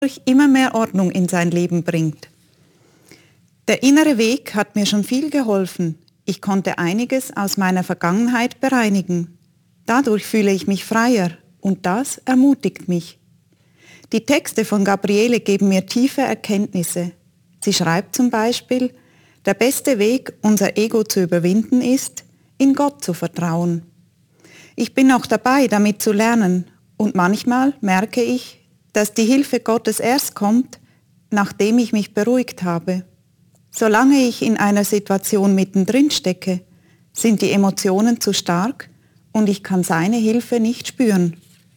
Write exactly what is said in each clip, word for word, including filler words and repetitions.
immer mehr Ordnung in sein Leben bringt. Der innere Weg hat mir schon viel geholfen. Ich konnte einiges aus meiner Vergangenheit bereinigen. Dadurch fühle ich mich freier und das ermutigt mich. Die Texte von Gabriele geben mir tiefe Erkenntnisse. Sie schreibt zum Beispiel, der beste Weg, unser Ego zu überwinden, ist, in Gott zu vertrauen. Ich bin noch dabei, damit zu lernen und manchmal merke ich, dass die Hilfe Gottes erst kommt, nachdem ich mich beruhigt habe. Solange ich in einer Situation mittendrin stecke, sind die Emotionen zu stark und ich kann seine Hilfe nicht spüren.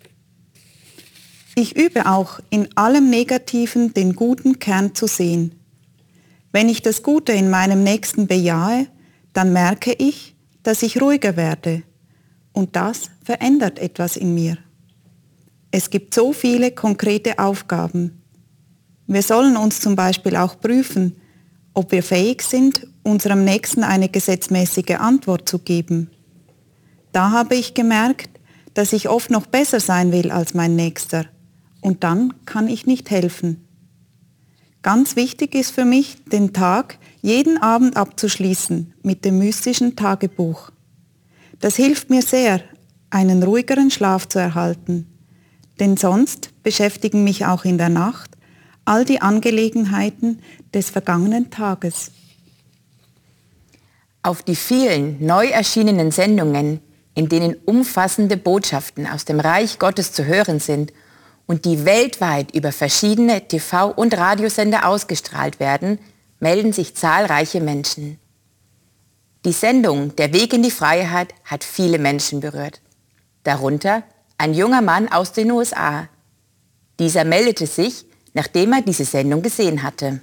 Ich übe auch, in allem Negativen den guten Kern zu sehen. Wenn ich das Gute in meinem Nächsten bejahe, dann merke ich, dass ich ruhiger werde. Und das verändert etwas in mir. Es gibt so viele konkrete Aufgaben. Wir sollen uns zum Beispiel auch prüfen, ob wir fähig sind, unserem Nächsten eine gesetzmäßige Antwort zu geben. Da habe ich gemerkt, dass ich oft noch besser sein will als mein Nächster. Und dann kann ich nicht helfen. Ganz wichtig ist für mich, den Tag jeden Abend abzuschließen mit dem mystischen Tagebuch. Das hilft mir sehr, einen ruhigeren Schlaf zu erhalten. Denn sonst beschäftigen mich auch in der Nacht all die Angelegenheiten des vergangenen Tages. Auf die vielen neu erschienenen Sendungen, in denen umfassende Botschaften aus dem Reich Gottes zu hören sind und die weltweit über verschiedene T V- und Radiosender ausgestrahlt werden, melden sich zahlreiche Menschen. Die Sendung Der Weg in die Freiheit hat viele Menschen berührt. Darunter ein junger Mann aus den U S A. Dieser meldete sich, nachdem er diese Sendung gesehen hatte.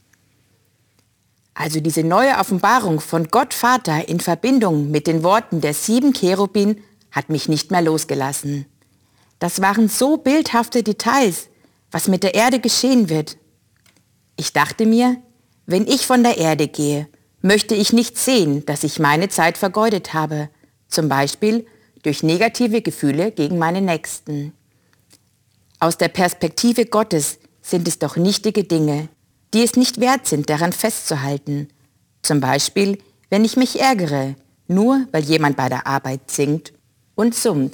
Also diese neue Offenbarung von Gott Vater in Verbindung mit den Worten der sieben Cherubin hat mich nicht mehr losgelassen. Das waren so bildhafte Details, was mit der Erde geschehen wird. Ich dachte mir, wenn ich von der Erde gehe, möchte ich nicht sehen, dass ich meine Zeit vergeudet habe, zum Beispiel durch negative Gefühle gegen meine Nächsten. Aus der Perspektive Gottes sind es doch nichtige Dinge, die es nicht wert sind, daran festzuhalten. Zum Beispiel, wenn ich mich ärgere, nur weil jemand bei der Arbeit singt und summt.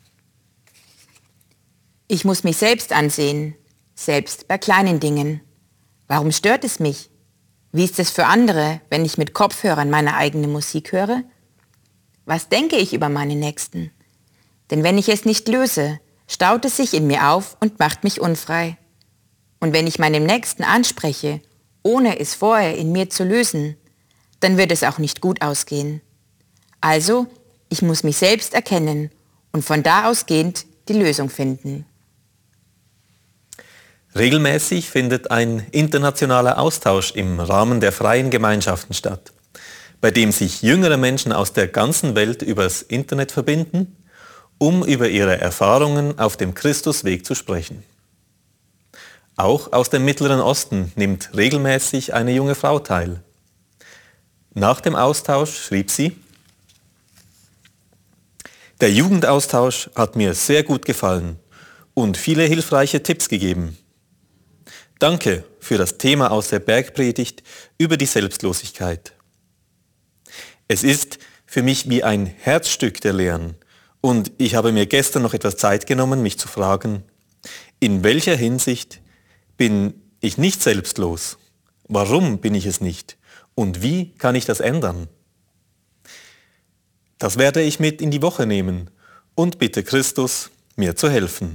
Ich muss mich selbst ansehen, selbst bei kleinen Dingen. Warum stört es mich? Wie ist es für andere, wenn ich mit Kopfhörern meine eigene Musik höre? Was denke ich über meine Nächsten? Denn wenn ich es nicht löse, staut es sich in mir auf und macht mich unfrei. Und wenn ich meinem Nächsten anspreche, ohne es vorher in mir zu lösen, dann wird es auch nicht gut ausgehen. Also, ich muss mich selbst erkennen und von da ausgehend die Lösung finden. Regelmäßig findet ein internationaler Austausch im Rahmen der freien Gemeinschaften statt, bei dem sich jüngere Menschen aus der ganzen Welt übers Internet verbinden, um über ihre Erfahrungen auf dem Christusweg zu sprechen. Auch aus dem Mittleren Osten nimmt regelmäßig eine junge Frau teil. Nach dem Austausch schrieb sie: Der Jugendaustausch hat mir sehr gut gefallen und viele hilfreiche Tipps gegeben. Danke für das Thema aus der Bergpredigt über die Selbstlosigkeit. Es ist für mich wie ein Herzstück der Lehren und ich habe mir gestern noch etwas Zeit genommen, mich zu fragen, in welcher Hinsicht bin ich nicht selbstlos? Warum bin ich es nicht? Und wie kann ich das ändern? Das werde ich mit in die Woche nehmen und bitte Christus, mir zu helfen.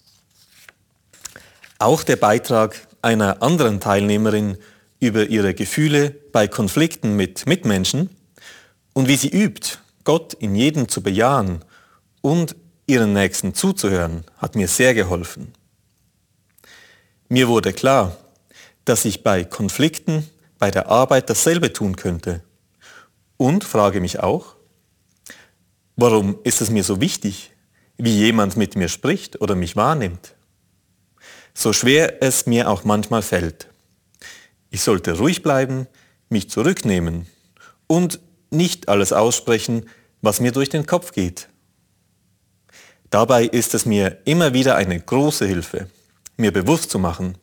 Auch der Beitrag einer anderen Teilnehmerin über ihre Gefühle bei Konflikten mit Mitmenschen und wie sie übt, Gott in jedem zu bejahen und ihren Nächsten zuzuhören, hat mir sehr geholfen. Mir wurde klar, dass ich bei Konflikten bei der Arbeit dasselbe tun könnte und frage mich auch, warum ist es mir so wichtig, wie jemand mit mir spricht oder mich wahrnimmt? So schwer es mir auch manchmal fällt. Ich sollte ruhig bleiben, mich zurücknehmen und nicht alles aussprechen, was mir durch den Kopf geht. Dabei ist es mir immer wieder eine große Hilfe, mir bewusst zu machen,